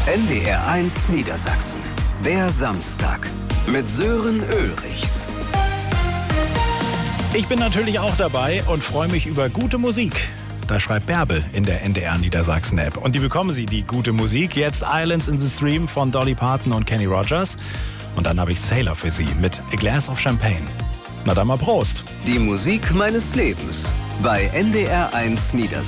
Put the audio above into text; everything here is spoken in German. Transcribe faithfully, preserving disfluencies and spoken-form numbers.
N D R eins Niedersachsen. Der Samstag mit Sören Ulrichs. Ich bin natürlich auch dabei und freue mich über gute Musik. Da schreibt Bärbel in der N D R Niedersachsen App. Und die bekommen Sie, die gute Musik. Jetzt Islands in the Stream von Dolly Parton und Kenny Rogers. Und dann habe ich Sailor für Sie mit A Glass of Champagne. Na dann mal Prost. Die Musik meines Lebens bei N D R eins Niedersachsen.